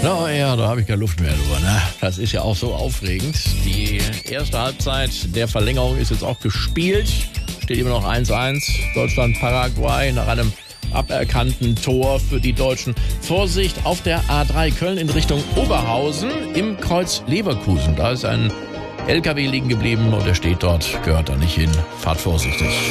Na ja, da habe ich keine Luft mehr drüber. Ne? Das ist ja auch so aufregend. Die erste Halbzeit der Verlängerung ist jetzt auch gespielt. Steht immer noch 1-1. Deutschland-Paraguay nach einem aberkannten Tor für die Deutschen. Vorsicht auf der A3 Köln in Richtung Oberhausen im Kreuz Leverkusen. Da ist ein LKW liegen geblieben und er steht dort, gehört da nicht hin. Fahrt vorsichtig.